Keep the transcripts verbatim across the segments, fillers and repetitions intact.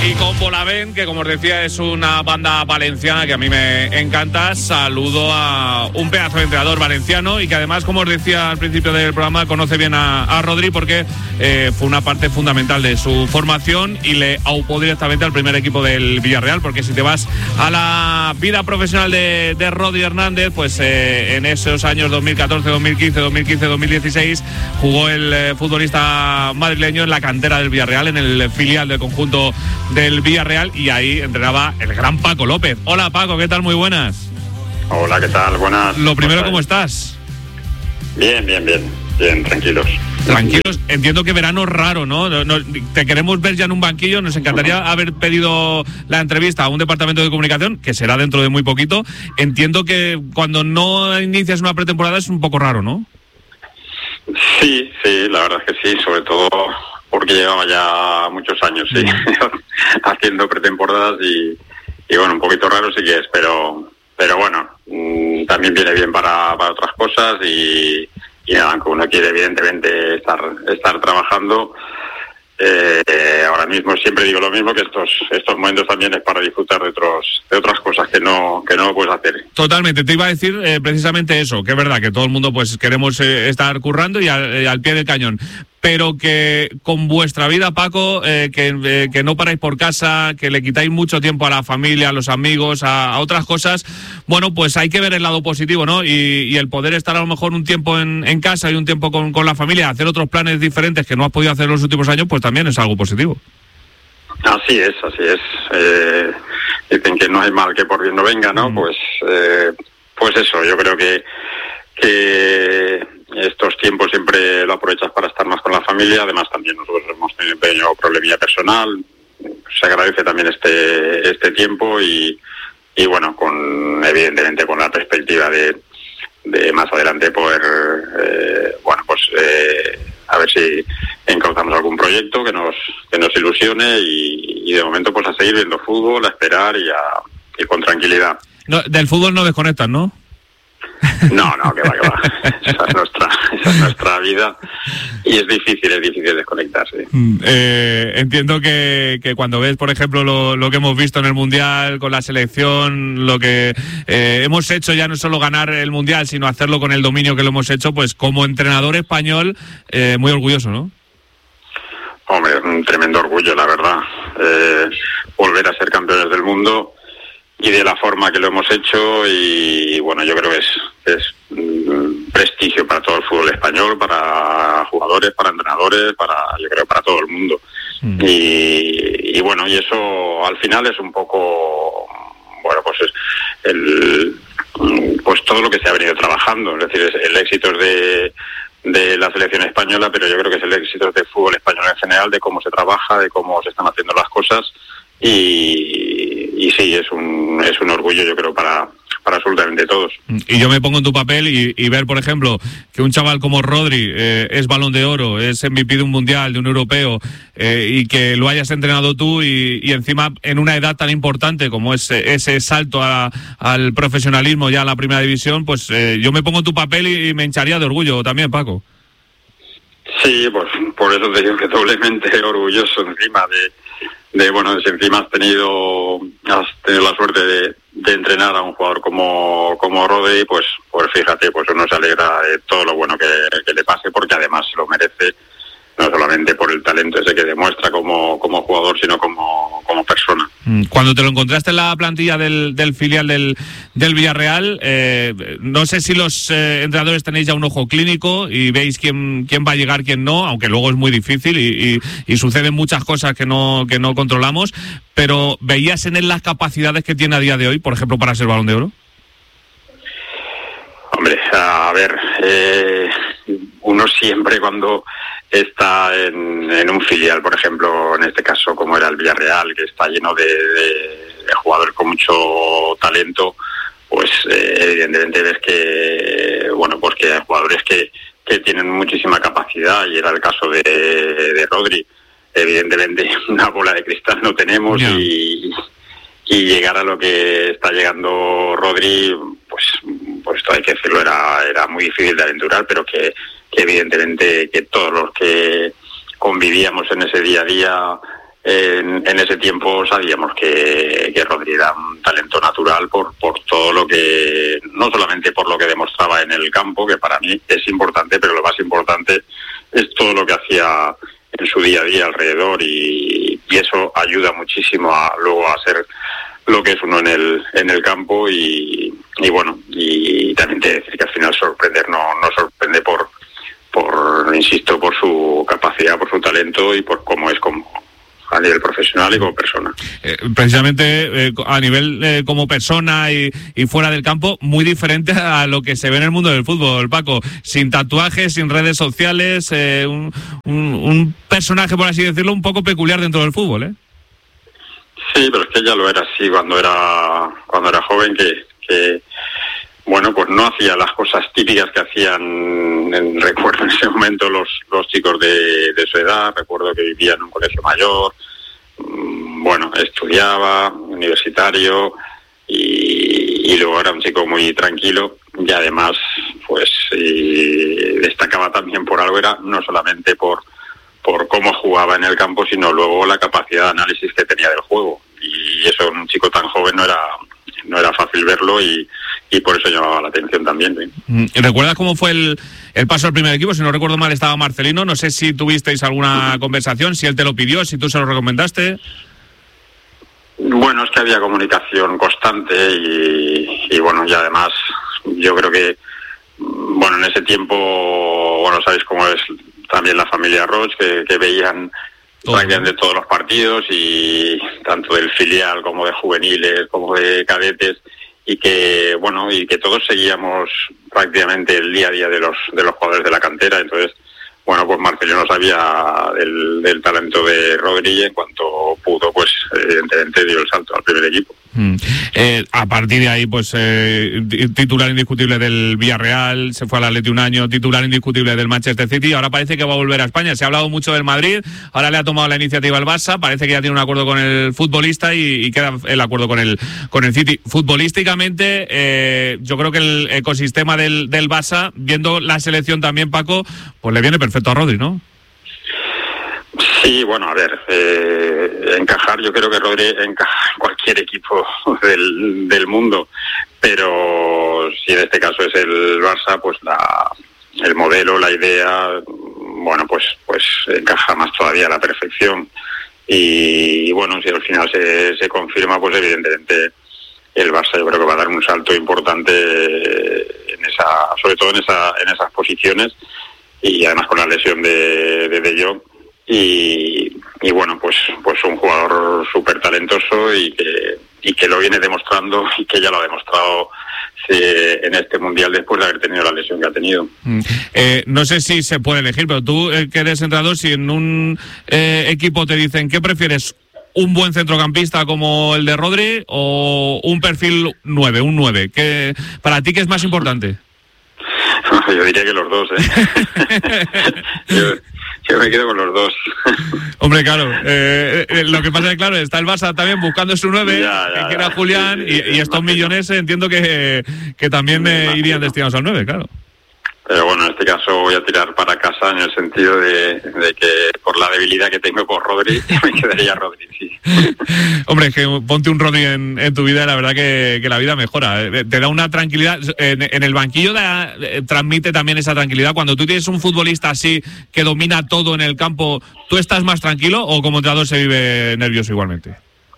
Y con Bolavent, que como os decía es una banda valenciana que a mí me encanta, saludo a un pedazo de entrenador valenciano y que además, como os decía al principio del programa, conoce bien a, a Rodri porque eh, fue una parte fundamental de su formación y le aupó directamente al primer equipo del Villarreal, porque si te vas a la vida profesional de, de Rodri Hernández, pues eh, en esos años dos mil catorce, dos mil quince, dos mil quince, dos mil dieciséis jugó el eh, futbolista madrileño en la cantera del Villarreal, en el filial del conjunto del Villarreal, y ahí entrenaba el gran Paco López. Hola Paco, ¿qué tal? Muy buenas. Hola, ¿qué tal? Buenas. Lo primero, ¿cómo estás? Bien, bien, bien, bien, tranquilos. Tranquilos, entiendo que verano raro, ¿no? No, no, te queremos ver ya en un banquillo, nos encantaría uh-huh. haber pedido la entrevista a un departamento de comunicación, que será dentro de muy poquito. Entiendo que cuando no inicias una pretemporada es un poco raro, ¿no? Sí, sí, la verdad es que sí, sobre todo porque llevaba ya muchos años, sí, haciendo pretemporadas y, y bueno, un poquito raro sí que es, pero pero bueno, mmm, también viene bien para, para otras cosas y, y nada, aunque uno quiere evidentemente estar estar trabajando, eh, ahora mismo siempre digo lo mismo, que estos estos momentos también es para disfrutar de otros de otras cosas que no que no puedes hacer. Totalmente, te iba a decir eh, precisamente eso, que es verdad que todo el mundo pues queremos eh, estar currando y al, eh, al pie del cañón, pero que con vuestra vida, Paco, eh, que, eh, que no paráis por casa, que le quitáis mucho tiempo a la familia, a los amigos, a, a otras cosas, bueno, pues hay que ver el lado positivo, ¿no? Y, y el poder estar a lo mejor un tiempo en, en casa y un tiempo con, con la familia, hacer otros planes diferentes que no has podido hacer en los últimos años, pues también es algo positivo. Así es, así es. Eh, dicen que no hay mal que por bien no venga, ¿no? Mm. Pues, eh, pues eso, yo creo que que estos tiempos siempre lo aprovechas para estar más con la familia. Además también nosotros hemos tenido un pequeño problemilla personal, se agradece también este este tiempo y, y bueno, con evidentemente con la perspectiva de, de más adelante poder eh, bueno pues eh, a ver si encauzamos algún proyecto que nos que nos ilusione y, y de momento pues a seguir viendo fútbol, a esperar y, a, y con tranquilidad. No, del fútbol no desconectas, ¿no? No, no, que va, que va. Esa es nuestra, esa es nuestra vida y es difícil, es difícil desconectarse. Eh, entiendo que, que cuando ves, por ejemplo, lo, lo que hemos visto en el Mundial con la selección, lo que eh, hemos hecho ya no solo ganar el Mundial, sino hacerlo con el dominio que lo hemos hecho, pues como entrenador español, eh, muy orgulloso, ¿no? Hombre, un tremendo orgullo, la verdad. Eh, volver a ser campeones del mundo y de la forma que lo hemos hecho y, y bueno, yo creo que es, es un prestigio para todo el fútbol español, para jugadores, para entrenadores, para yo creo para todo el mundo. Mm. Y, y bueno, y eso al final es un poco, bueno, pues es el pues todo lo que se ha venido trabajando, es decir, es el éxito es de de la selección española, pero yo creo que es el éxito del fútbol español en general, de cómo se trabaja, de cómo se están haciendo las cosas. Y, y sí, es un es un orgullo, yo creo, para para absolutamente todos. Y yo me pongo en tu papel y, y ver, por ejemplo, que un chaval como Rodri eh, es Balón de Oro, es M V P de un Mundial, de un Europeo, eh, y que lo hayas entrenado tú y, y encima en una edad tan importante como es ese salto a, al profesionalismo ya a la Primera División, pues eh, yo me pongo en tu papel y, y me hincharía de orgullo también, Paco. Sí, pues por eso te digo que doblemente orgulloso encima de de bueno, si encima has tenido has tenido la suerte de, de entrenar a un jugador como como Rodri, pues pues fíjate, pues uno se alegra de todo lo bueno que, que le pase, porque además se lo merece, no solamente por el talento ese que demuestra como como jugador, sino como como persona. Cuando te lo encontraste en la plantilla del, del filial del, del Villarreal, eh, no sé si los eh, entrenadores tenéis ya un ojo clínico y veis quién quién va a llegar, quién no, aunque luego es muy difícil y, y, y suceden muchas cosas que no que no controlamos, pero ¿veías en él las capacidades que tiene a día de hoy, por ejemplo, para ser Balón de Oro? Hombre, a ver, eh, uno siempre cuando está en, en un filial, por ejemplo, en este caso como era el Villarreal, que está lleno de, de, de jugadores con mucho talento, pues eh, evidentemente ves que, bueno, pues que hay jugadores que, que tienen muchísima capacidad, y era el caso de, de Rodri. Evidentemente una bola de cristal no tenemos, yeah. y, y llegar a lo que está llegando Rodri, pues, pues esto hay que decirlo, era, era muy difícil de aventurar, pero que que evidentemente que todos los que convivíamos en ese día a día en, en ese tiempo sabíamos que, que Rodri era un talento natural por, por todo lo que, no solamente por lo que demostraba en el campo, que para mí es importante, pero lo más importante es todo lo que hacía en su día a día alrededor, y, y eso ayuda muchísimo a luego a ser lo que es uno en el en el campo, y, y bueno, y también te decir que al final sorprender no, no sorprende por, por, insisto, por su capacidad, por su talento y por cómo es como a nivel profesional y como persona. Eh, precisamente eh, a nivel eh, como persona y, y fuera del campo, muy diferente a lo que se ve en el mundo del fútbol, Paco. Sin tatuajes, sin redes sociales, eh, un, un, un personaje, por así decirlo, un poco peculiar dentro del fútbol, ¿eh? Sí, pero es que ya lo era así cuando era cuando era joven, que, que bueno, pues no hacía las cosas típicas que hacían, en, recuerdo en ese momento, los, los chicos de, de su edad. Recuerdo que vivía en un colegio mayor, bueno, estudiaba, universitario, y, y luego era un chico muy tranquilo, y además, pues, y destacaba también por algo, era no solamente por por cómo jugaba en el campo, sino luego la capacidad de análisis que tenía del juego. Y eso en un chico tan joven no era no era fácil verlo, y, y por eso llamaba la atención también, ¿sí? ¿Recuerdas cómo fue el, el paso al primer equipo? Si no recuerdo mal, estaba Marcelino. No sé si tuvisteis alguna conversación, si él te lo pidió, si tú se lo recomendaste. Bueno, es que había comunicación constante, y, y bueno, y además yo creo que, bueno, en ese tiempo, bueno, sabéis cómo es también la familia Roig, que, que veían oh. prácticamente todos los partidos, y tanto del filial como de juveniles como de cadetes, y que bueno, y que todos seguíamos prácticamente el día a día de los de los jugadores de la cantera. Entonces, bueno, pues Marcelino sabía del, del talento de Rodri, y en cuanto pudo, pues evidentemente dio el salto al primer equipo. Mm. Eh, a partir de ahí, pues eh, titular indiscutible del Villarreal, se fue al Atleti un año, titular indiscutible del Manchester City, ahora parece que va a volver a España. Se ha hablado mucho del Madrid, ahora le ha tomado la iniciativa al Barça, parece que ya tiene un acuerdo con el futbolista, y, y queda el acuerdo con el con el City. Futbolísticamente, eh, yo creo que el ecosistema del, del Barça, viendo la selección también, Paco, pues le viene perfecto a Rodri, ¿no? Sí, bueno, a ver, eh, encajar, yo creo que Rodri encaja en cualquier equipo del, del mundo, pero si en este caso es el Barça, pues la, el modelo, la idea, bueno, pues pues encaja más todavía a la perfección, y, y bueno, si al final se, se confirma, pues evidentemente el Barça yo creo que va a dar un salto importante en esa, sobre todo en esa, en esas posiciones, y además con la lesión de de, de Jong. Y, y bueno, pues pues un jugador súper talentoso, y que y que lo viene demostrando, y que ya lo ha demostrado eh, en este Mundial después de haber tenido la lesión que ha tenido. Mm. Eh, no sé si se puede elegir, pero tú eh, que eres entrenador, si en un eh, equipo te dicen ¿qué prefieres? ¿Un buen centrocampista como el de Rodri o un perfil nueve, un nueve? ¿Qué, para ti, qué es más importante? Yo diría que los dos, ¿eh? yo, yo me quedo con los dos. Hombre, claro, eh, eh, lo que pasa es que, claro, está el Barça también buscando su nueve, ya, ya, que quiera ya. Julián, sí, sí, y, y estos millones eh, entiendo que, que también eh, irían destinados al nueve, claro. Pero bueno, en este caso voy a tirar para casa, en el sentido de, de que por la debilidad que tengo por Rodri, me quedaría Rodri, sí. Hombre, es que ponte un Rodri en, en tu vida, y la verdad que, que la vida mejora. Te da una tranquilidad. En, en el banquillo da, transmite también esa tranquilidad. Cuando tú tienes un futbolista así que domina todo en el campo, ¿tú estás más tranquilo o como entrenador se vive nervioso igualmente?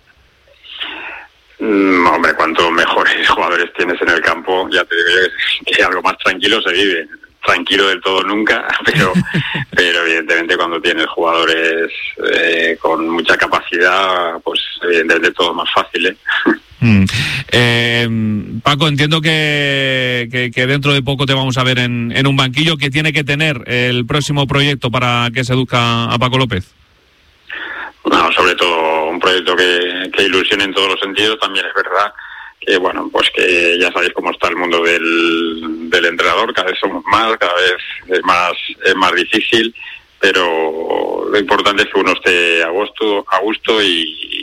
Mm, hombre, cuanto mejores jugadores tienes en el campo, ya te digo yo que, que algo más tranquilo se vive. Tranquilo del todo nunca, pero pero evidentemente cuando tienes jugadores eh, con mucha capacidad, pues evidentemente todo más fácil, ¿eh? Mm. Eh, Paco, entiendo que, que, que dentro de poco te vamos a ver en, en un banquillo. ¿Qué tiene que tener el próximo proyecto para que seduzca a Paco López? No, sobre todo un proyecto que, que ilusione en todos los sentidos. También es verdad que, bueno, pues que ya sabéis cómo está el mundo del, del entrenador, cada vez somos más, cada vez es más es más difícil, pero lo importante es que uno esté a gusto, a gusto y,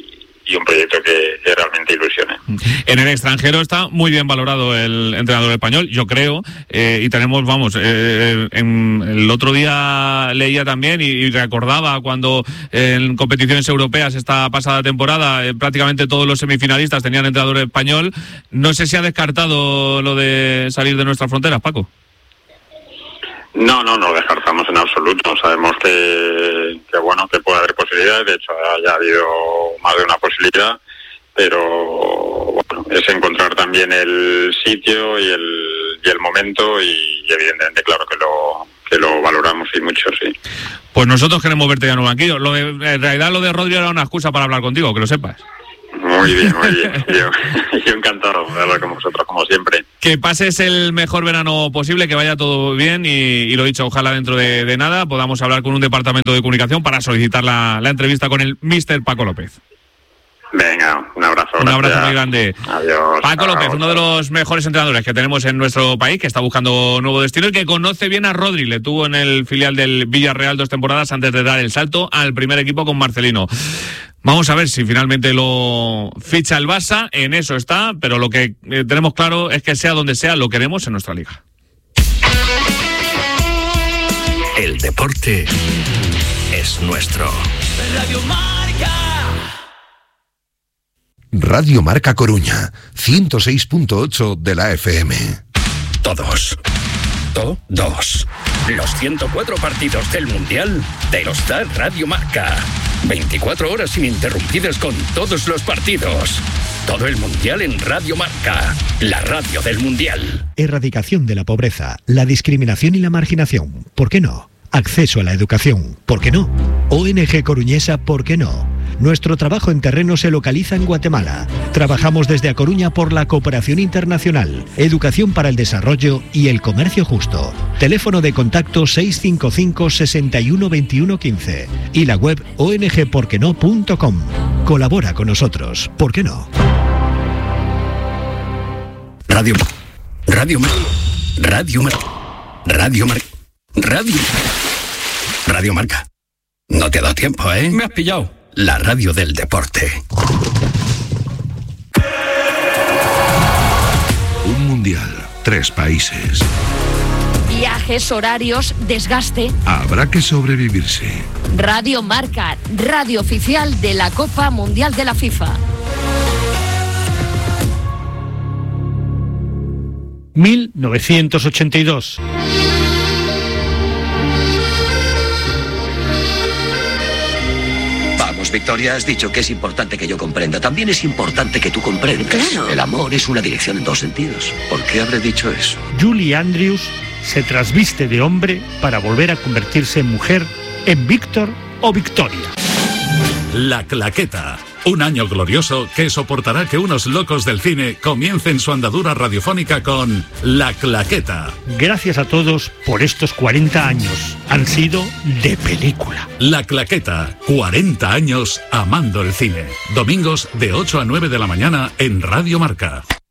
y un proyecto que, que realmente ilusione. En el extranjero está muy bien valorado el entrenador español, yo creo, eh, y tenemos, vamos, eh, en, el otro día leía también y, y recordaba cuando eh, en competiciones europeas esta pasada temporada eh, prácticamente todos los semifinalistas tenían entrenador español. No sé si ha descartado lo de salir de nuestras fronteras, Paco. No, no, no lo descartamos en absoluto. Sabemos que, que bueno, que puede haber posibilidades. De hecho, ya ha habido más de una posibilidad, pero bueno, es encontrar también el sitio y el, y el momento y, y evidentemente, claro que lo que lo valoramos y mucho, sí. Pues nosotros queremos verte ya en un banquillo. Lo de, en realidad lo de Rodri era una excusa para hablar contigo, que lo sepas. Muy bien, muy bien. Yo, yo encantado de hablar con vosotros, como siempre. Que pases el mejor verano posible, que vaya todo bien y, y lo dicho, ojalá dentro de, de nada podamos hablar con un departamento de comunicación para solicitar la, la entrevista con el míster Paco López. Venga, un abrazo. Un gracias. abrazo muy grande. Adiós. Paco chao, López, chao. uno de los mejores entrenadores que tenemos en nuestro país, que está buscando nuevo destino y que conoce bien a Rodri. Le tuvo en el filial del Villarreal dos temporadas antes de dar el salto al primer equipo con Marcelino. Vamos a ver si finalmente lo ficha el Barça, en eso está, pero lo que eh, tenemos claro es que sea donde sea, lo queremos en nuestra liga. El deporte es nuestro. Radio Marca. Radio Marca Coruña, ciento seis punto ocho de la F M. Todos. Todos. Los ciento cuatro partidos del Mundial te los da Radio Marca. veinticuatro horas ininterrumpidas con todos los partidos. Todo el Mundial en Radio Marca, la radio del Mundial. Erradicación de la pobreza, la discriminación y la marginación. ¿Por qué no? Acceso a la educación. ¿Por qué no? O N G Coruñesa. ¿Por qué no? Nuestro trabajo en terreno se localiza en Guatemala. Trabajamos desde A Coruña por la cooperación internacional, educación para el desarrollo y el comercio justo. Teléfono de contacto seis cinco cinco, seis uno, dos uno uno cinco y la web o n g por qué no punto com. Colabora con nosotros. ¿Por qué no? Radio. Radio Mar. Radio Mar. Radio Mar. Radio. Radio Marca. No te ha dado tiempo, ¿eh? Me has pillado. La radio del deporte. Un mundial, tres países. Viajes, horarios, desgaste. Habrá que sobrevivirse. Radio Marca, radio oficial de la Copa Mundial de la FIFA. mil novecientos ochenta y dos. Victoria, has dicho que es importante que yo comprenda. También es importante que tú comprendas. Claro. El amor es una dirección en dos sentidos. ¿Por qué habré dicho eso? Julie Andrews se trasviste de hombre para volver a convertirse en mujer, en Víctor o Victoria. La Claqueta. Un año glorioso que soportará que unos locos del cine comiencen su andadura radiofónica con La Claqueta. Gracias a todos por estos cuarenta años. Han sido de película. La Claqueta. cuarenta años amando el cine. Domingos de ocho a nueve de la mañana en Radio Marca.